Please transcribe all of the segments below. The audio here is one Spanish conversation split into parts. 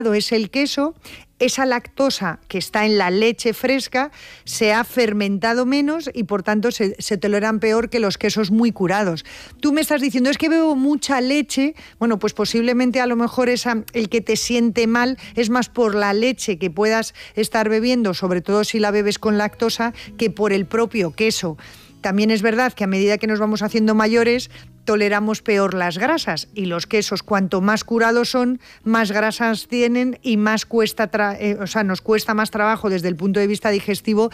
es el queso, esa lactosa que está en la leche fresca se ha fermentado menos y por tanto se toleran peor que los quesos muy curados. Tú me estás diciendo, es que bebo mucha leche. Bueno, pues posiblemente a lo mejor el que te siente mal es más por la leche que puedas estar bebiendo, sobre todo si la bebes con lactosa, que por el propio queso. También es verdad que a medida que nos vamos haciendo mayores, toleramos peor las grasas, y los quesos, cuanto más curados son, más grasas tienen y más nos cuesta más trabajo desde el punto de vista digestivo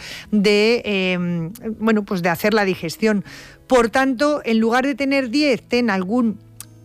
de hacer la digestión. Por tanto, en lugar de tener 10, ten algún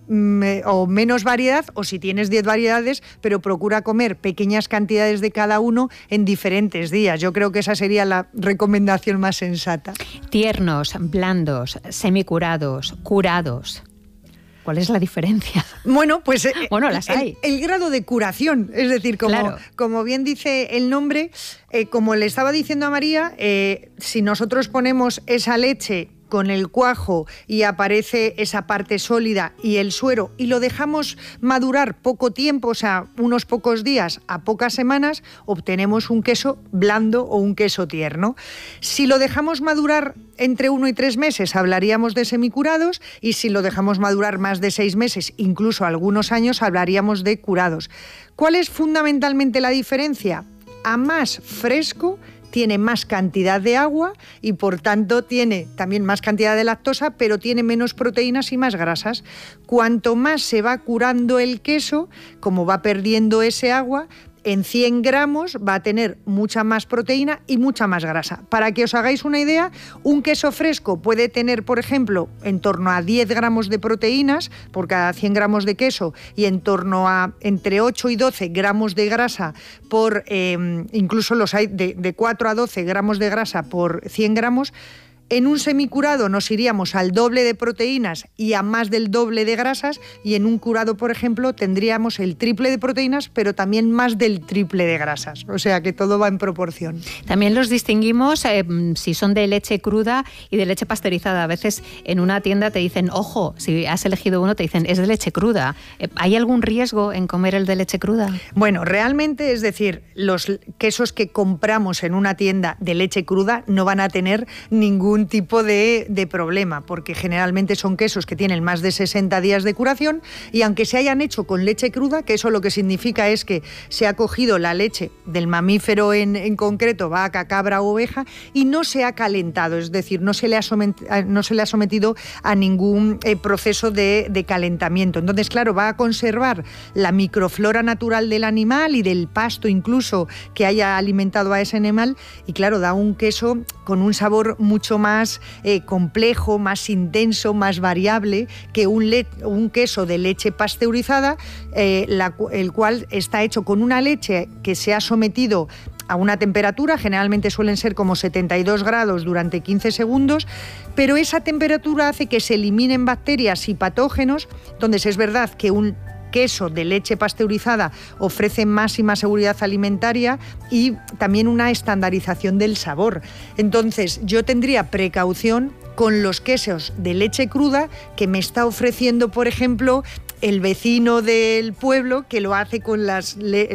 o menos variedad, o si tienes 10 variedades, pero procura comer pequeñas cantidades de cada uno en diferentes días. Yo creo que esa sería la recomendación más sensata. Tiernos, blandos, semicurados, curados. ¿Cuál es la diferencia? Bueno, pues las hay. El grado de curación, es decir, como bien dice el nombre, como le estaba diciendo a María, si nosotros ponemos esa leche con el cuajo y aparece esa parte sólida y el suero y lo dejamos madurar poco tiempo, o sea, unos pocos días a pocas semanas, obtenemos un queso blando o un queso tierno. Si lo dejamos madurar entre 1 y 3 meses, hablaríamos de semicurados, y si lo dejamos madurar más de 6 meses, incluso algunos años, hablaríamos de curados. ¿Cuál es fundamentalmente la diferencia? A más fresco, tiene más cantidad de agua y por tanto tiene también más cantidad de lactosa, pero tiene menos proteínas y más grasas. Cuanto más se va curando el queso, como va perdiendo ese agua, en 100 gramos va a tener mucha más proteína y mucha más grasa. Para que os hagáis una idea, un queso fresco puede tener, por ejemplo, en torno a 10 gramos de proteínas por cada 100 gramos de queso y en torno a entre 8 y 12 gramos de grasa por, incluso los hay de 4 a 12 gramos de grasa por 100 gramos. En un semicurado nos iríamos al doble de proteínas y a más del doble de grasas, y en un curado, por ejemplo, tendríamos el triple de proteínas, pero también más del triple de grasas. O sea que todo va en proporción. También los distinguimos si son de leche cruda y de leche pasteurizada. A veces en una tienda te dicen, ojo, si has elegido uno, te dicen, es de leche cruda. ¿Hay algún riesgo en comer el de leche cruda? Bueno, realmente, es decir, los quesos que compramos en una tienda de leche cruda no van a tener ningún tipo de problema, porque generalmente son quesos que tienen más de 60 días de curación, y aunque se hayan hecho con leche cruda, que eso lo que significa es que se ha cogido la leche del mamífero en concreto, vaca, cabra o oveja, y no se ha calentado, es decir, no se le ha sometido a ningún proceso de calentamiento. Entonces, claro, va a conservar la microflora natural del animal y del pasto incluso que haya alimentado a ese animal, y claro, da un queso con un sabor mucho más complejo, más intenso, más variable que un queso de leche pasteurizada, el cual está hecho con una leche que se ha sometido a una temperatura, generalmente suelen ser como 72 grados durante 15 segundos, pero esa temperatura hace que se eliminen bacterias y patógenos. Entonces es verdad que un queso de leche pasteurizada ofrece máxima seguridad alimentaria y también una estandarización del sabor. Entonces, yo tendría precaución con los quesos de leche cruda que me está ofreciendo, por ejemplo, el vecino del pueblo, que lo hace con la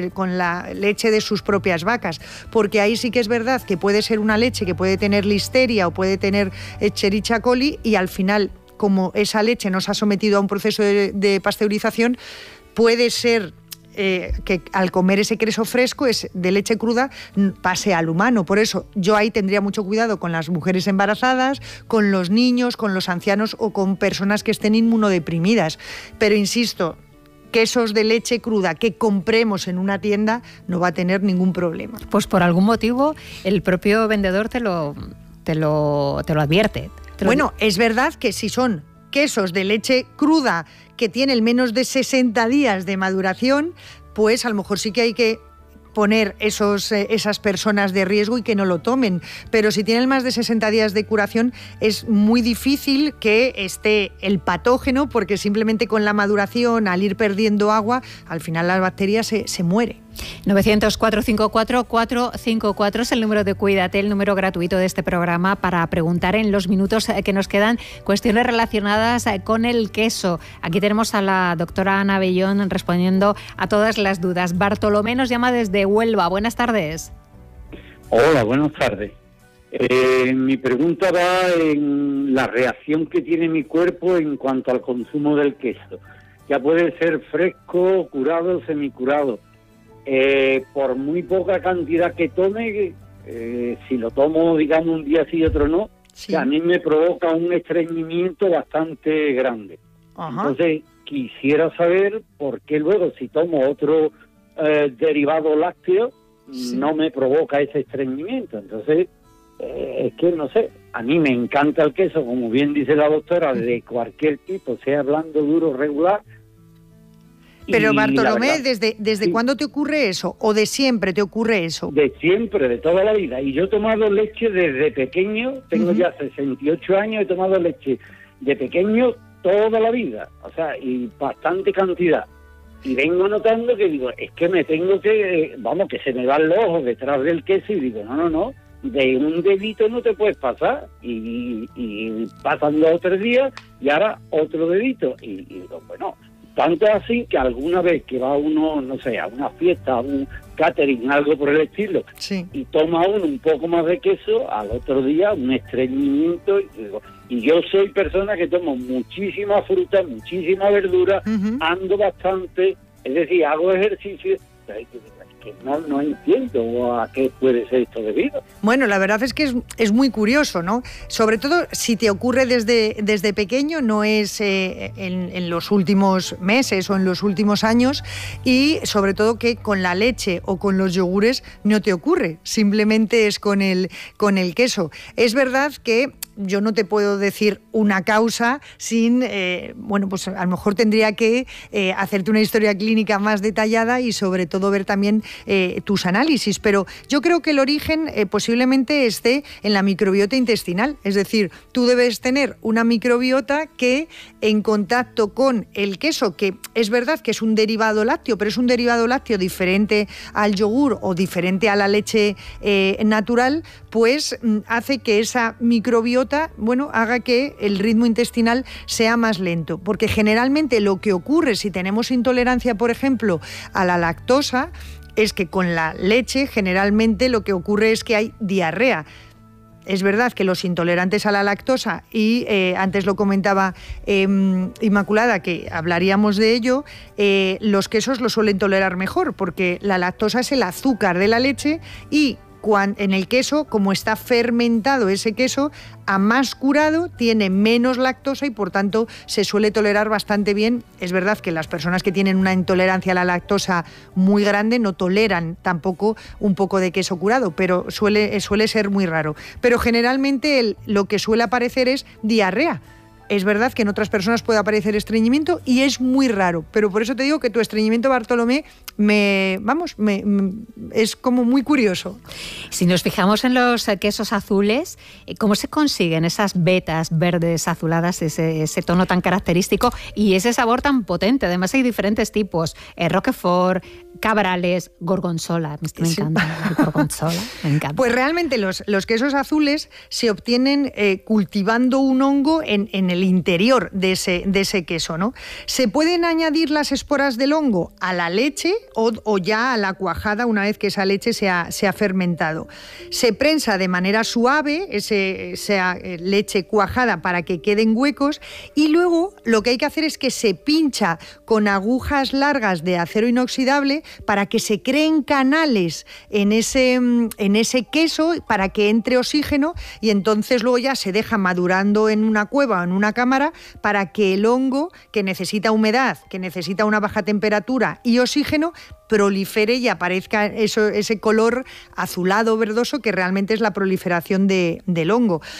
leche de sus propias vacas, porque ahí sí que es verdad que puede ser una leche que puede tener listeria o puede tener Escherichia coli, y al final, como esa leche no se ha sometido a un proceso de pasteurización, puede ser que al comer ese queso fresco de leche cruda pase al humano. Por eso yo ahí tendría mucho cuidado con las mujeres embarazadas, con los niños, con los ancianos o con personas que estén inmunodeprimidas. Pero insisto, quesos de leche cruda que compremos en una tienda no va a tener ningún problema. Pues por algún motivo el propio vendedor te lo advierte. Bueno, es verdad que si son quesos de leche cruda que tienen menos de 60 días de maduración, pues a lo mejor sí que hay que poner esas personas de riesgo y que no lo tomen. Pero si tienen más de 60 días de curación, es muy difícil que esté el patógeno, porque simplemente con la maduración, al ir perdiendo agua, al final la bacteria se muere. 900-454-454 es el número de Cuídate, el número gratuito de este programa para preguntar en los minutos que nos quedan cuestiones relacionadas con el queso. Aquí tenemos a la doctora Ana Bellón respondiendo a todas las dudas. Bartolomé nos llama desde Huelva. Buenas tardes. Hola, buenas tardes. Mi pregunta va en la reacción que tiene mi cuerpo en cuanto al consumo del queso. Ya puede ser fresco, curado, semicurado. Por muy poca cantidad que tome, si lo tomo, digamos, un día sí y otro no, sí, a mí me provoca un estreñimiento bastante grande. Ajá. Entonces, quisiera saber por qué luego, si tomo otro derivado lácteo, sí, no me provoca ese estreñimiento. Entonces, es que, no sé, a mí me encanta el queso, como bien dice la doctora, de cualquier tipo, sea blando, duro, regular. Pero Bartolomé, ¿desde sí, cuándo te ocurre eso? ¿O de siempre te ocurre eso? De siempre, de toda la vida. Y yo he tomado leche desde pequeño, tengo ya 68 años, he tomado leche de pequeño toda la vida. O sea, y bastante cantidad. Y vengo notando que digo, es que me tengo que, vamos, que se me van los ojos detrás del queso y digo, no, de un dedito no te puedes pasar. Y pasan 2 o 3 días y ahora otro dedito. Y digo, bueno... Tanto así que alguna vez que va uno, no sé, a una fiesta, a un catering, algo por el estilo, sí, y toma uno un poco más de queso, al otro día un estreñimiento. Y yo soy persona que tomo muchísima fruta, muchísima verdura, ando bastante, es decir, hago ejercicio. Que no entiendo a qué puede ser esto debido. Bueno, la verdad es que es muy curioso, ¿no? Sobre todo si te ocurre desde pequeño, no es en los últimos meses o en los últimos años, y sobre todo que con la leche o con los yogures no te ocurre, simplemente es con el queso. Es verdad que yo no te puedo decir una causa sin, pues a lo mejor tendría que hacerte una historia clínica más detallada y sobre todo ver también tus análisis, pero yo creo que el origen posiblemente esté en la microbiota intestinal, es decir, tú debes tener una microbiota que en contacto con el queso, que es verdad que es un derivado lácteo, pero es un derivado lácteo diferente al yogur o diferente a la leche natural, pues hace que esa microbiota haga que el ritmo intestinal sea más lento, porque generalmente lo que ocurre si tenemos intolerancia, por ejemplo, a la lactosa, es que con la leche generalmente lo que ocurre es que hay diarrea. Es verdad que los intolerantes a la lactosa, y antes lo comentaba Inmaculada, que hablaríamos de ello, los quesos lo suelen tolerar mejor, porque la lactosa es el azúcar de la leche y en el queso, como está fermentado ese queso, a más curado tiene menos lactosa y por tanto se suele tolerar bastante bien. Es verdad que las personas que tienen una intolerancia a la lactosa muy grande no toleran tampoco un poco de queso curado, pero suele ser muy raro. Pero generalmente lo que suele aparecer es diarrea. Es verdad que en otras personas puede aparecer estreñimiento y es muy raro, pero por eso te digo que tu estreñimiento, Bartolomé, es como muy curioso. Si nos fijamos en los quesos azules, ¿cómo se consiguen esas vetas verdes azuladas, ese tono tan característico y ese sabor tan potente? Además hay diferentes tipos, Roquefort, Cabrales, Gorgonzola. Me encanta el Gorgonzola, me encanta. Pues realmente los quesos azules se obtienen cultivando un hongo en el interior de ese queso, ¿no? Se pueden añadir las esporas del hongo a la leche o ya a la cuajada una vez que esa leche se ha fermentado. Se prensa de manera suave esa leche cuajada para que queden huecos y luego lo que hay que hacer es que se pincha con agujas largas de acero inoxidable para que se creen canales en ese queso para que entre oxígeno y entonces luego ya se deja madurando en una cueva o en una cámara para que el hongo, que necesita humedad, que necesita una baja temperatura y oxígeno, prolifere y aparezca ese color azulado verdoso que realmente es la proliferación del hongo.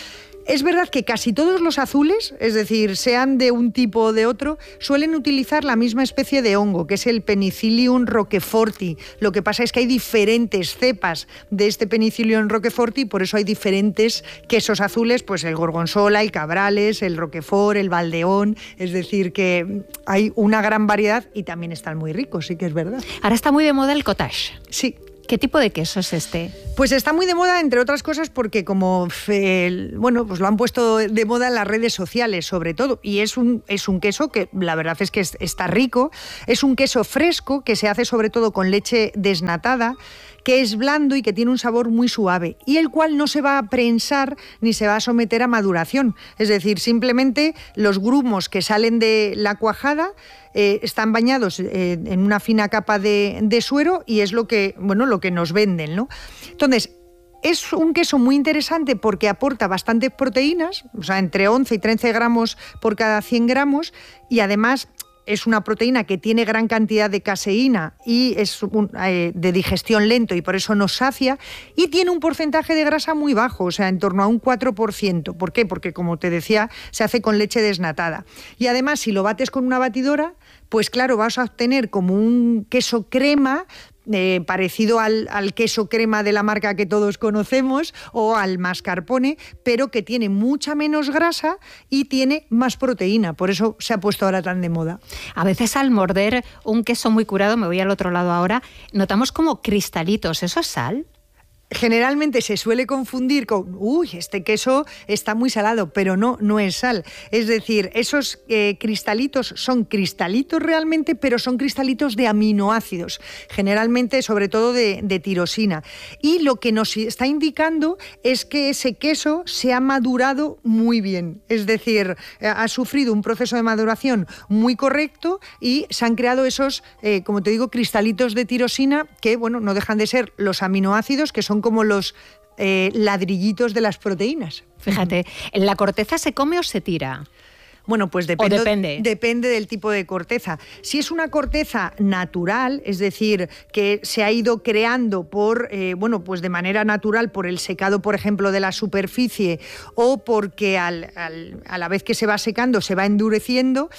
Es verdad que casi todos los azules, es decir, sean de un tipo o de otro, suelen utilizar la misma especie de hongo, que es el Penicillium roqueforti. Lo que pasa es que hay diferentes cepas de este Penicillium roqueforti, por eso hay diferentes quesos azules, pues el gorgonzola, el cabrales, el roquefort, el valdeón, es decir, que hay una gran variedad y también están muy ricos, sí que es verdad. Ahora está muy de moda el cottage. Sí. ¿Qué tipo de queso es este? Pues está muy de moda, entre otras cosas, porque como pues lo han puesto de moda en las redes sociales, sobre todo. Y es un queso que la verdad es que está rico. Es un queso fresco que se hace sobre todo con leche desnatada, que es blando y que tiene un sabor muy suave, y el cual no se va a prensar ni se va a someter a maduración. Es decir, simplemente los grumos que salen de la cuajada están bañados en una fina capa de suero, y es lo que nos venden, ¿no? Entonces, es un queso muy interesante porque aporta bastantes proteínas, o sea, entre 11 y 13 gramos por cada 100 gramos, y además es una proteína que tiene gran cantidad de caseína y es de digestión lento, y por eso nos sacia, y tiene un porcentaje de grasa muy bajo, o sea, en torno a un 4%. ¿Por qué? Porque, como te decía, se hace con leche desnatada. Y además, si lo bates con una batidora, pues claro, vas a obtener como un queso crema, parecido al queso crema de la marca que todos conocemos o al mascarpone, pero que tiene mucha menos grasa y tiene más proteína. Por eso se ha puesto ahora tan de moda. A veces al morder un queso muy curado, me voy al otro lado ahora, notamos como cristalitos. ¿Eso es sal? Generalmente se suele confundir con, este queso está muy salado, pero no es sal. Es decir, esos cristalitos son cristalitos realmente, pero son cristalitos de aminoácidos, generalmente sobre todo de tirosina. Y lo que nos está indicando es que ese queso se ha madurado muy bien, es decir, ha sufrido un proceso de maduración muy correcto y se han creado esos, como te digo, cristalitos de tirosina que, no dejan de ser los aminoácidos, que son como los ladrillitos de las proteínas. Fíjate, ¿la corteza se come o se tira? Bueno, pues depende del tipo de corteza. Si es una corteza natural, es decir, que se ha ido creando pues de manera natural por el secado, por ejemplo, de la superficie, o porque a la vez que se va secando se va endureciendo,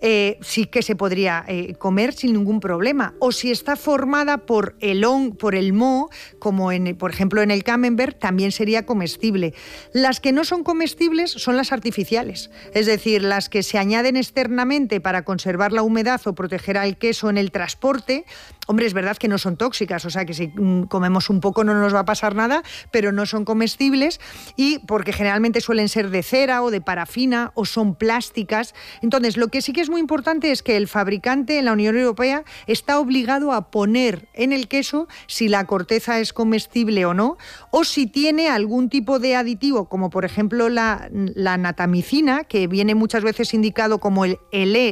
sí que se podría comer sin ningún problema. O si está formada por el moho, como por ejemplo en el camembert, también sería comestible. Las que no son comestibles son las artificiales, es decir, las que se añaden externamente para conservar la humedad o proteger al queso en el transporte. Hombre, es verdad que no son tóxicas, o sea que si comemos un poco no nos va a pasar nada, pero no son comestibles, y porque generalmente suelen ser de cera o de parafina o son plásticas. Entonces, lo que sí que es muy importante es que el fabricante en la Unión Europea está obligado a poner en el queso si la corteza es comestible o no, o si tiene algún tipo de aditivo, como por ejemplo la natamicina, que viene muchas veces indicado como el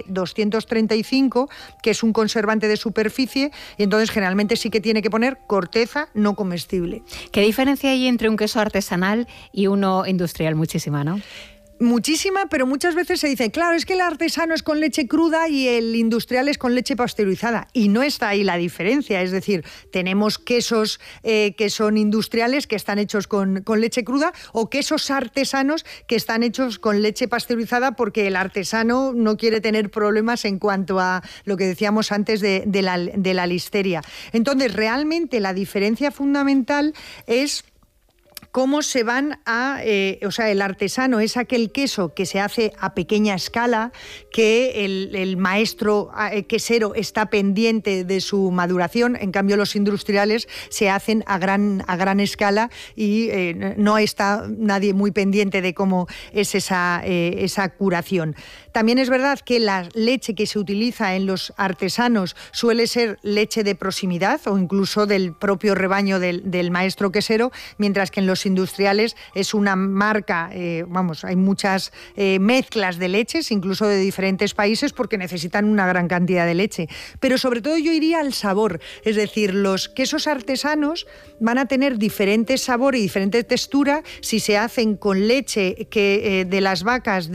E235, que es un conservante de superficie, y entonces generalmente sí que tiene que poner corteza no comestible. ¿Qué diferencia hay entre un queso artesanal y uno industrial? Muchísima, ¿no? Muchísima, pero muchas veces se dice, claro, es que el artesano es con leche cruda y el industrial es con leche pasteurizada. Y no está ahí la diferencia. Es decir, tenemos quesos que son industriales, que están hechos con leche cruda, o quesos artesanos que están hechos con leche pasteurizada, porque el artesano no quiere tener problemas en cuanto a lo que decíamos antes de la listeria. Entonces, realmente la diferencia fundamental es cómo se van el artesano es aquel queso que se hace a pequeña escala, que el maestro quesero está pendiente de su maduración. En cambio, los industriales se hacen a gran escala y no está nadie muy pendiente de cómo es esa curación. También es verdad que la leche que se utiliza en los artesanos suele ser leche de proximidad o incluso del propio rebaño del maestro quesero, mientras que en los industriales es una marca, hay muchas mezclas de leches, incluso de diferentes países, porque necesitan una gran cantidad de leche. Pero sobre todo yo iría al sabor, es decir, los quesos artesanos van a tener diferente sabor y diferente textura si se hacen con leche de las vacas de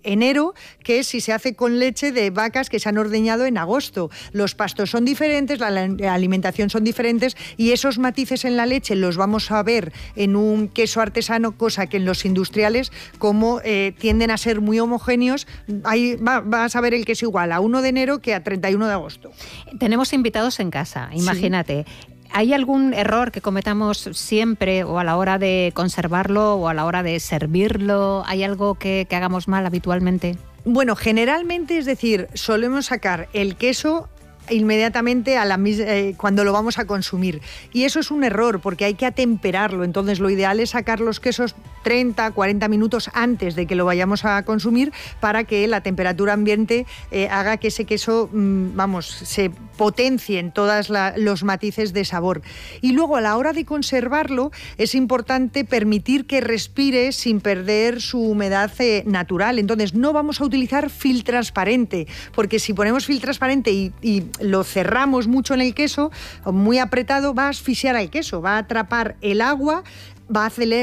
enero que si se hace con leche de vacas que se han ordeñado en agosto. Los pastos son diferentes, la alimentación son diferentes y esos matices en la leche los vamos a ver en un queso artesano, cosa que en los industriales, como tienden a ser muy homogéneos, ahí vas a ver el queso igual a 1 de enero que a 31 de agosto. Tenemos invitados en casa, imagínate. Sí. ¿Hay algún error que cometamos siempre o a la hora de conservarlo o a la hora de servirlo? ¿Hay algo que hagamos mal habitualmente? Bueno, generalmente, es decir, solemos sacar el queso inmediatamente cuando lo vamos a consumir. Y eso es un error porque hay que atemperarlo. Entonces lo ideal es sacar los quesos 30, 40 minutos antes de que lo vayamos a consumir para que la temperatura ambiente haga que ese queso, se potencie en todos los matices de sabor. Y luego a la hora de conservarlo es importante permitir que respire sin perder su humedad natural. Entonces no vamos a utilizar fil transparente, porque si ponemos fil transparente y lo cerramos mucho en el queso, muy apretado, va a asfixiar al queso, va a atrapar el agua, va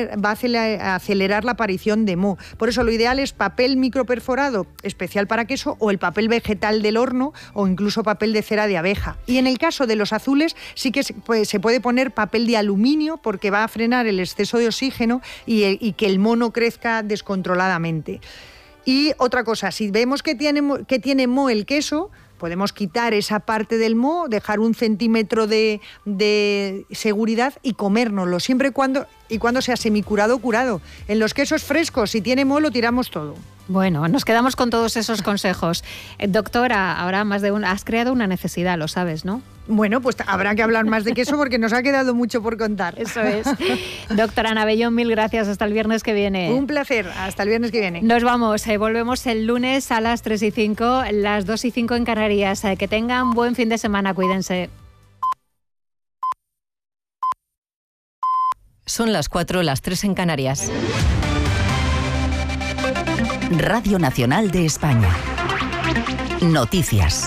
a acelerar la aparición de moho. Por eso lo ideal es papel microperforado especial para queso o el papel vegetal del horno o incluso papel de cera de abeja. Y en el caso de los azules sí que se puede poner papel de aluminio porque va a frenar el exceso de oxígeno y que el moho no crezca descontroladamente. Y otra cosa, si vemos que tiene moho el queso, podemos quitar esa parte del moho, dejar 1 centímetro de seguridad y comérnoslo, siempre y cuando sea semicurado o curado. En los quesos frescos, si tiene moho, lo tiramos todo. Bueno, nos quedamos con todos esos consejos. Doctora, ahora has creado una necesidad, lo sabes, ¿no? Bueno, pues habrá que hablar más de queso porque nos ha quedado mucho por contar. Eso es. Doctora Ana Bellón, mil gracias. Hasta el viernes que viene. Un placer. Hasta el viernes que viene. Nos vamos. Volvemos el lunes a las 3:05, las 2:05 en Canarias. Que tengan buen fin de semana. Cuídense. Son las 4, las 3 en Canarias. Radio Nacional de España. Noticias.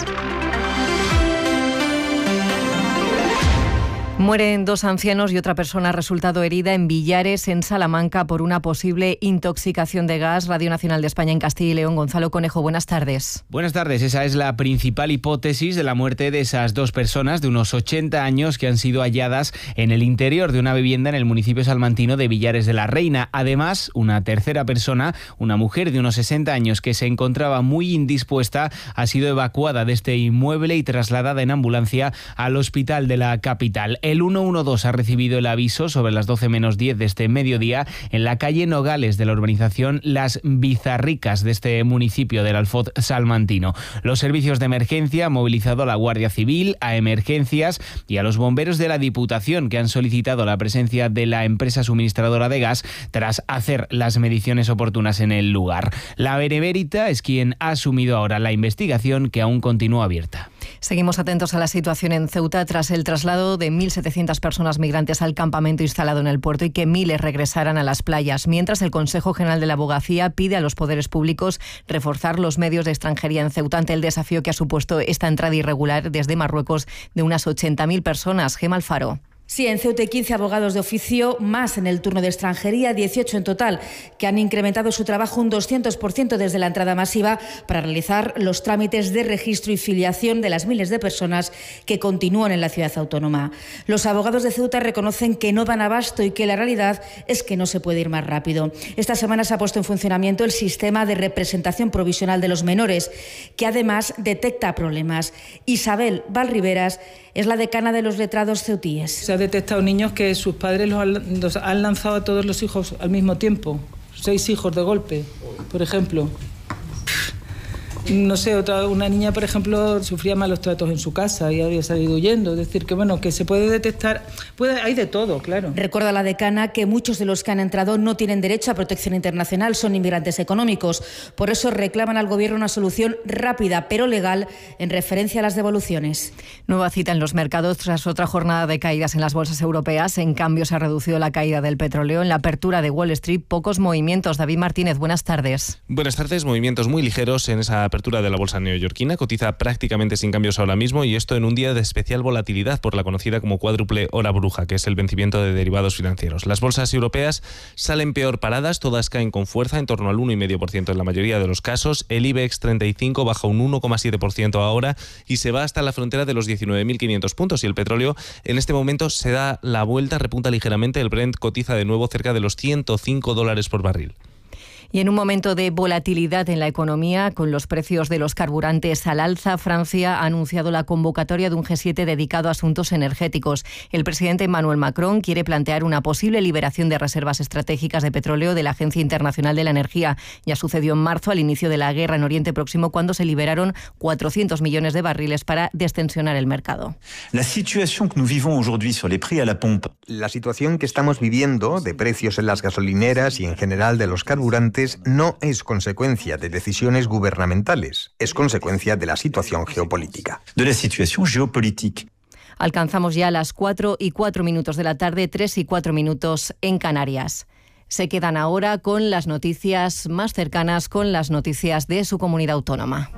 Mueren 2 ancianos y otra persona ha resultado herida en Villares, en Salamanca, por una posible intoxicación de gas. Radio Nacional de España en Castilla y León. Gonzalo Conejo, buenas tardes. Buenas tardes. Esa es la principal hipótesis de la muerte de esas 2 personas de unos 80 años que han sido halladas en el interior de una vivienda en el municipio salmantino de Villares de la Reina. Además, una tercera persona, una mujer de unos 60 años que se encontraba muy indispuesta, ha sido evacuada de este inmueble y trasladada en ambulancia al hospital de la capital. El 112 ha recibido el aviso sobre las 12 menos 10 de este mediodía en la calle Nogales de la urbanización Las Bizarricas de este municipio del Alfoz salmantino. Los servicios de emergencia han movilizado a la Guardia Civil, a emergencias y a los bomberos de la Diputación, que han solicitado la presencia de la empresa suministradora de gas tras hacer las mediciones oportunas en el lugar. La Benemérita es quien ha asumido ahora la investigación, que aún continúa abierta. Seguimos atentos a la situación en Ceuta tras el traslado de 1.700 personas migrantes al campamento instalado en el puerto y que miles regresaran a las playas. Mientras, el Consejo General de la Abogacía pide a los poderes públicos reforzar los medios de extranjería en Ceuta ante el desafío que ha supuesto esta entrada irregular desde Marruecos de unas 80.000 personas. Gema Alfaro. Sí, en Ceuta hay 15 abogados de oficio, más en el turno de extranjería, 18 en total, que han incrementado su trabajo un 200% desde la entrada masiva para realizar los trámites de registro y filiación de las miles de personas que continúan en la ciudad autónoma. Los abogados de Ceuta reconocen que no dan abasto y que la realidad es que no se puede ir más rápido. Esta semana se ha puesto en funcionamiento el sistema de representación provisional de los menores, que además detecta problemas. Isabel Valriveras es la decana de los letrados ceutíes. Se ha detectado niños que sus padres los han lanzado a todos los hijos al mismo tiempo. 6 hijos de golpe, por ejemplo. No sé, una niña, por ejemplo, sufría malos tratos en su casa y había salido huyendo. Es decir, que bueno, que se puede detectar, hay de todo, claro. Recuerda la decana que muchos de los que han entrado no tienen derecho a protección internacional, son inmigrantes económicos. Por eso reclaman al Gobierno una solución rápida, pero legal, en referencia a las devoluciones. Nueva cita en los mercados tras otra jornada de caídas en las bolsas europeas. En cambio, se ha reducido la caída del petróleo. En la apertura de Wall Street, pocos movimientos. David Martínez, buenas tardes. Buenas tardes. Movimientos muy ligeros en esa apertura de la bolsa neoyorquina, cotiza prácticamente sin cambios ahora mismo, y esto en un día de especial volatilidad por la conocida como cuádruple hora bruja, que es el vencimiento de derivados financieros. Las bolsas europeas salen peor paradas, todas caen con fuerza, en torno al 1,5% en la mayoría de los casos. El IBEX 35 baja un 1,7% ahora y se va hasta la frontera de los 19.500 puntos, y el petróleo en este momento se da la vuelta, repunta ligeramente. El Brent cotiza de nuevo cerca de los $105 por barril. Y en un momento de volatilidad en la economía, con los precios de los carburantes al alza, Francia ha anunciado la convocatoria de un G7 dedicado a asuntos energéticos. El presidente Emmanuel Macron quiere plantear una posible liberación de reservas estratégicas de petróleo de la Agencia Internacional de la Energía. Ya sucedió en marzo, al inicio de la guerra en Oriente Próximo, cuando se liberaron 400 millones de barriles para destensionar el mercado. La situación que estamos viviendo de precios en las gasolineras y en general de los carburantes no es consecuencia de decisiones gubernamentales, es consecuencia de la situación geopolítica. Alcanzamos ya las 4:04 de la tarde, 3:04 en Canarias. Se quedan ahora con las noticias más cercanas, con las noticias de su comunidad autónoma.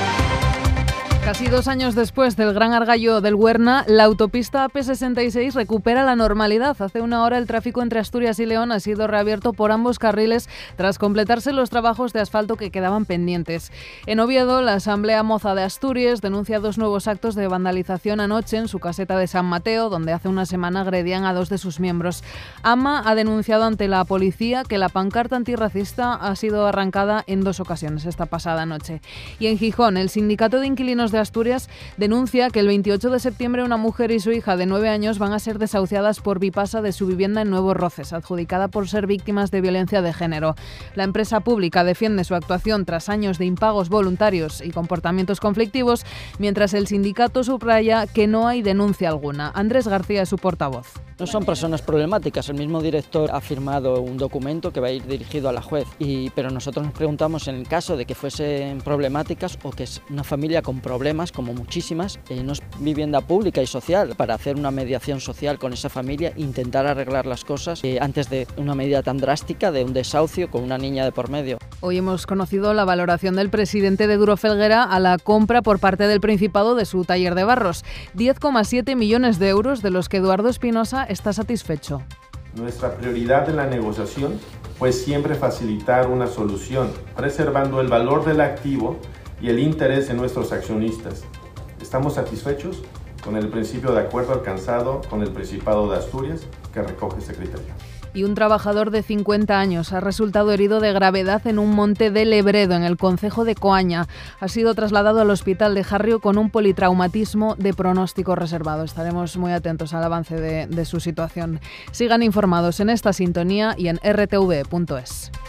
Casi 2 años después del Gran Argallo del Huerna, la autopista AP66 recupera la normalidad. Hace una hora el tráfico entre Asturias y León ha sido reabierto por ambos carriles tras completarse los trabajos de asfalto que quedaban pendientes. En Oviedo, la Asamblea Moza de Asturias denuncia 2 nuevos actos de vandalización anoche en su caseta de San Mateo, donde hace una semana agredían a 2 de sus miembros. AMA ha denunciado ante la policía que la pancarta antirracista ha sido arrancada en 2 ocasiones esta pasada noche. Y en Gijón, el Sindicato de Inquilinos de Asturias denuncia que el 28 de septiembre una mujer y su hija de 9 años van a ser desahuciadas por Vipasa de su vivienda en Nuevos Roces, adjudicada por ser víctimas de violencia de género. La empresa pública defiende su actuación tras años de impagos voluntarios y comportamientos conflictivos, mientras el sindicato subraya que no hay denuncia alguna. Andrés García es su portavoz. No son personas problemáticas, el mismo director ha firmado un documento que va a ir dirigido a la juez, pero nosotros nos preguntamos, en el caso de que fuesen problemáticas o que es una familia con problemas, como muchísimas, no es vivienda pública y social, para hacer una mediación social con esa familia, intentar arreglar las cosas antes de una medida tan drástica de un desahucio con una niña de por medio. Hoy hemos conocido la valoración del presidente de Duro Felguera a la compra por parte del Principado de su taller de barros, 10,7 millones de euros, de los que Eduardo Espinosa está satisfecho. Nuestra prioridad en la negociación fue siempre facilitar una solución, preservando el valor del activo y el interés de nuestros accionistas. Estamos satisfechos con el principio de acuerdo alcanzado con el Principado de Asturias, que recoge este criterio. Y un trabajador de 50 años ha resultado herido de gravedad en un monte de Lebredo, en el concejo de Coaña. Ha sido trasladado al hospital de Jarrio con un politraumatismo de pronóstico reservado. Estaremos muy atentos al avance de su situación. Sigan informados en esta sintonía y en rtv.es.